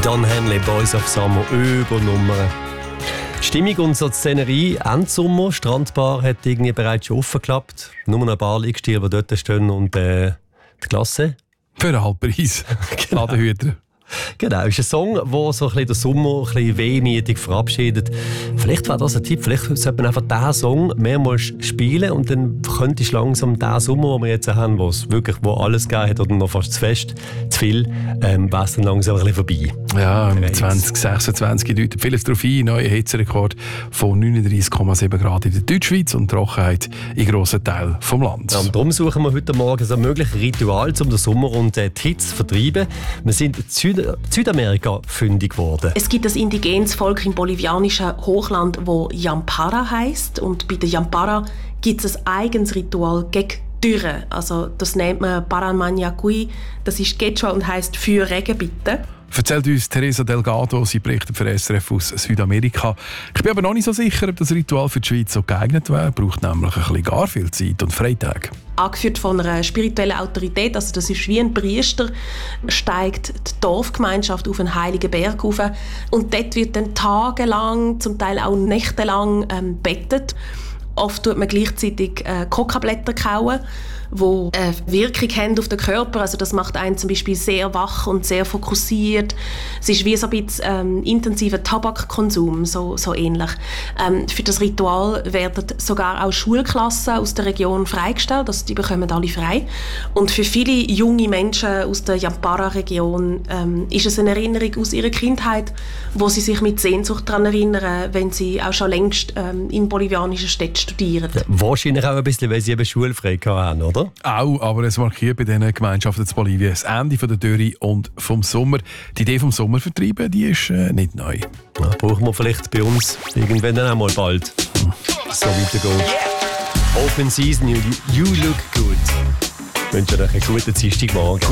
Don Henley, Boys of Summer, Übernummern. Die Stimmung und so die Szenerie, Endsommer, Strandbar hat irgendwie bereits schon offen geklappt. Nur noch ein paar Liegestühle, die dort stehen und die Klasse. Für einen Halbpreis. Genau. Ladenhüter. Genau, ist ein Song, der so ein bisschen den Sommer ein bisschen wehmütig verabschiedet. Vielleicht wäre das ein Tipp, vielleicht sollte man einfach diesen Song mehrmals spielen und dann könnte langsam den Sommer, den wir jetzt haben, wo alles gegeben hat oder noch fast zu fest, zu viel, wäre es dann langsam ein bisschen vorbei. Ja, im 2026 deutet vieles darauf ein. Neuer Hitzerekord von 39,7 Grad in der Deutschschweiz und Trockenheit in grossen Teilen des Landes. Ja, und darum suchen wir heute Morgen so ein mögliches Ritual, um den Sommer und die Hitze zu vertreiben. Wir sind in Südamerika fündig geworden. Es gibt ein indigenes Volk im bolivianischen Hochland, das Yampara heisst. Und bei den Yampara gibt es ein eigenes Ritual gegen Dürre. Also das nennt man Paranmanjacui. Das ist Quechua und heisst «für Regen bitte». Erzählt uns Teresa Delgado, sie berichtet für SRF aus Südamerika. Ich bin aber noch nicht so sicher, ob das Ritual für die Schweiz so geeignet wäre. Es braucht nämlich ein bisschen gar viel Zeit und Freitage. Angeführt von einer spirituellen Autorität, also das ist wie ein Priester, steigt die Dorfgemeinschaft auf einen heiligen Berg rauf. Und dort wird dann tagelang, zum Teil auch nächtelang bettet. Oft tut man gleichzeitig Kokablätter kauen, die eine Wirkung haben auf den Körper. Also das macht einen zum Beispiel sehr wach und sehr fokussiert. Es ist wie so ein bisschen intensiver Tabakkonsum, so ähnlich. Für das Ritual werden sogar auch Schulklassen aus der Region freigestellt, also die bekommen alle frei. Und für viele junge Menschen aus der Yampara-Region ist es eine Erinnerung aus ihrer Kindheit, wo sie sich mit Sehnsucht daran erinnern, wenn sie auch schon längst in bolivianischen Städten studieren. Ja, wahrscheinlich auch ein bisschen, weil sie eben schulfrei haben, oder? Auch, aber es markiert bei diesen Gemeinschaften in Bolivien das Ende der Dürre und vom Sommer. Die Idee vom Sommervertreiben, die ist nicht neu. Ja, brauchen wir vielleicht bei uns irgendwann dann auch mal bald. So weitergehen. Open Season, you look good. Ich wünsche euch einen guten Dienstagmorgen.